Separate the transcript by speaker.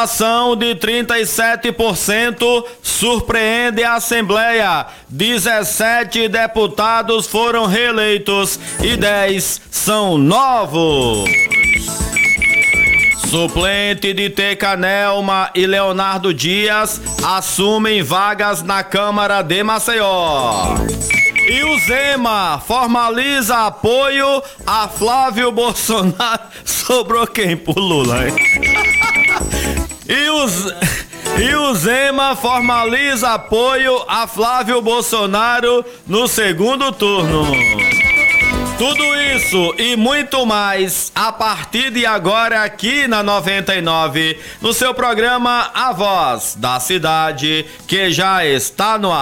Speaker 1: Ação de 37% surpreende a Assembleia. 17 deputados foram reeleitos e 10 são novos. Suplente de Teca Nelma e Leonardo Dias assumem vagas na Câmara de Maceió. E o Zema formaliza apoio a Flávio Bolsonaro. Sobrou quem pro Lula, hein? E o Zema formaliza apoio a Flávio Bolsonaro no segundo turno. Tudo isso e muito mais a partir de agora aqui na 99, no seu programa A Voz da Cidade, que já está no ar.